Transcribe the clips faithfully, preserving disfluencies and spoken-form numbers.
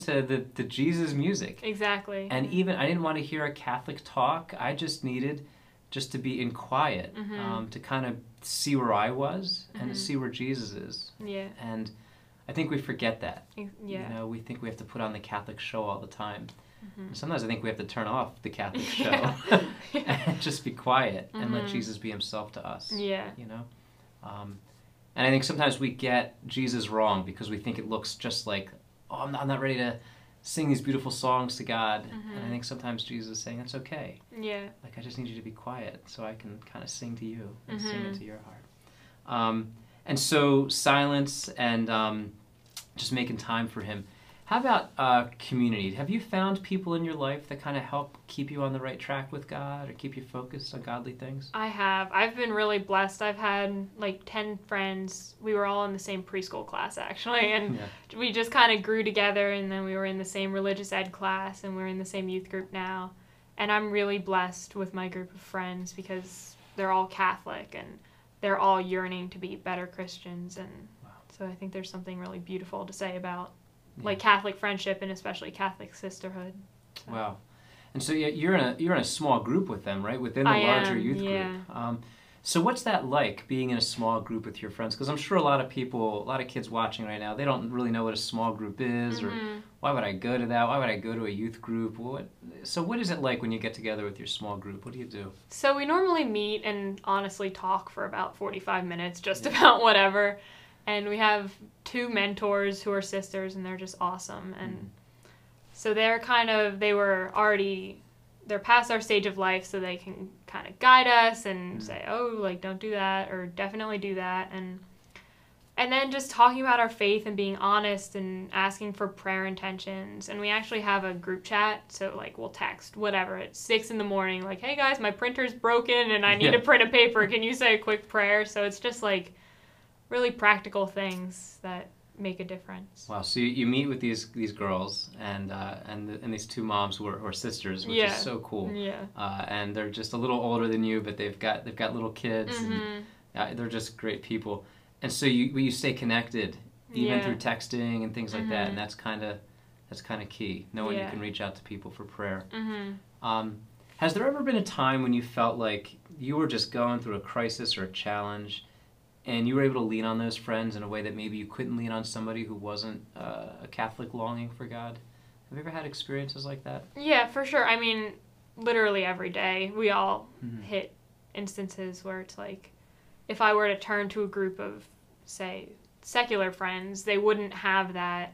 to the, the Jesus music. Exactly. And even, I didn't want to hear a Catholic talk. I just needed just to be in quiet, mm-hmm. um, to kind of see where I was and mm-hmm. to see where Jesus is. Yeah. And I think we forget that. Yeah. You know, we think we have to put on the Catholic show all the time. Mm-hmm. And sometimes I think we have to turn off the Catholic show yeah. and just be quiet mm-hmm. and let Jesus be himself to us. Yeah. You know? Um, and I think sometimes we get Jesus wrong because we think it looks just like, oh, I'm not, I'm not ready to sing these beautiful songs to God. Mm-hmm. And I think sometimes Jesus is saying, it's okay. Yeah. Like, I just need you to be quiet so I can kind of sing to you and mm-hmm. sing into your heart. Um, and so silence and um, just making time for him. How about uh, community? Have you found people in your life that kind of help keep you on the right track with God or keep you focused on godly things? I have. I've been really blessed. I've had like ten friends. We were all in the same preschool class, actually, and yeah. we just kind of grew together, and then we were in the same religious ed class, and we're in the same youth group now. And I'm really blessed with my group of friends because they're all Catholic, and they're all yearning to be better Christians, and wow. so I think there's something really beautiful to say about yeah. like Catholic friendship and especially Catholic sisterhood. So. Wow. And so you're in a you're in a small group with them, right? Within the I larger am, youth yeah. group. Um, so what's that like, being in a small group with your friends? Because I'm sure a lot of people, a lot of kids watching right now, they don't really know what a small group is, mm-hmm. or why would I go to that? Why would I go to a youth group? What? So what is it like when you get together with your small group? What do you do? So we normally meet and honestly talk for about forty-five minutes, just yeah. about whatever. And we have two mentors who are sisters, and they're just awesome. And mm-hmm. so they're kind of, they were already, they're past our stage of life, so they can kind of guide us and mm-hmm. say, oh, like, don't do that, or definitely do that. And and then just talking about our faith and being honest and asking for prayer intentions. And we actually have a group chat, so, like, we'll text whatever at six in the morning, like, hey, guys, my printer's broken, and I need yeah. to print a paper. Can you say a quick prayer? So it's just, like, really practical things that make a difference. Wow! So you, you meet with these these girls and uh, and the, and these two moms who are, who are sisters, which yeah. is so cool. Yeah. Uh, and they're just a little older than you, but they've got they've got little kids, mm-hmm. and uh, they're just great people. And so you you stay connected even yeah. through texting and things like mm-hmm. that, and that's kind of that's kind of key. Knowing yeah. you can reach out to people for prayer. Mm-hmm. Um, has there ever been a time when you felt like you were just going through a crisis or a challenge, and you were able to lean on those friends in a way that maybe you couldn't lean on somebody who wasn't uh, a Catholic longing for God? Have you ever had experiences like that? Yeah, for sure. I mean, literally every day we all mm-hmm. hit instances where it's like, if I were to turn to a group of, say, secular friends, they wouldn't have that.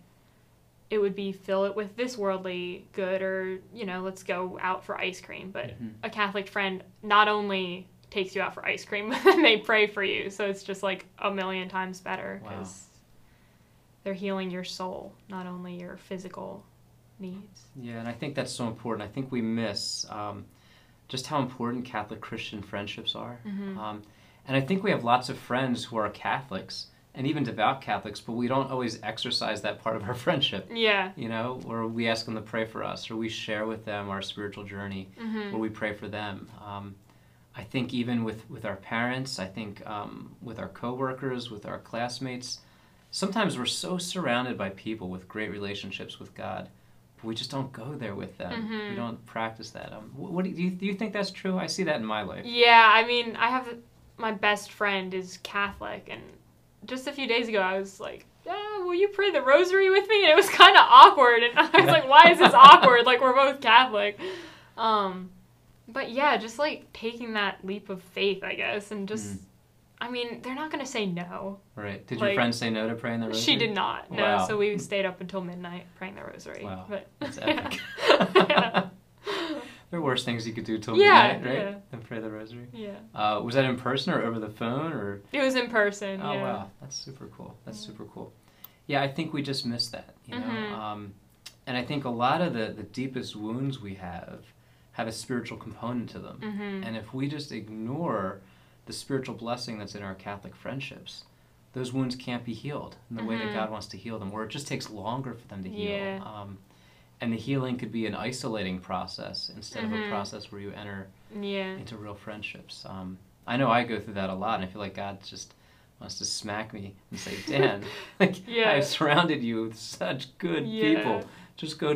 It would be fill it with this worldly good, or, you know, let's go out for ice cream. But mm-hmm. a Catholic friend not only takes you out for ice cream, but then they pray for you. So it's just like a million times better because wow. they're healing your soul, not only your physical needs. Yeah, and I think that's so important. I think we miss um, just how important Catholic Christian friendships are. Mm-hmm. Um, and I think we have lots of friends who are Catholics and even devout Catholics, but we don't always exercise that part of our friendship. Yeah. You know, or we ask them to pray for us, or we share with them our spiritual journey, mm-hmm. or we pray for them. Um, I think even with, with our parents, I think um, with our coworkers, with our classmates, sometimes we're so surrounded by people with great relationships with God, but we just don't go there with them. Mm-hmm. We don't practice that. Um, what do you, do you think that's true? I see that in my life. Yeah, I mean, I have, my best friend is Catholic, and just a few days ago I was like, yeah, will you pray the rosary with me? And it was kind of awkward, and I was like, why is this awkward? Like, we're both Catholic. Um... But yeah, just like taking that leap of faith, I guess, and just, mm. I mean, they're not going to say no. Right. Did like, your friend say no to praying the rosary? She did not, no. Wow. So we stayed up until midnight praying the rosary. Wow. But, that's epic. yeah. There are worse things you could do till yeah, midnight, right? Yeah. Than pray the rosary? Yeah. Uh, was that in person or over the phone? Or? It was in person, Oh, yeah. wow. That's super cool. That's yeah. super cool. Yeah, I think we just miss that, you know? Mm-hmm. Um, and I think a lot of the, the deepest wounds we have have a spiritual component to them. Mm-hmm. And if we just ignore the spiritual blessing that's in our Catholic friendships, those wounds can't be healed in the mm-hmm. way that God wants to heal them, or it just takes longer for them to heal. Yeah. Um, and the healing could be an isolating process instead mm-hmm. of a process where you enter yeah. into real friendships. Um, I know I go through that a lot, and I feel like God just wants to smack me and say, Dan, like, yeah. I've surrounded you with such good yeah. people Just go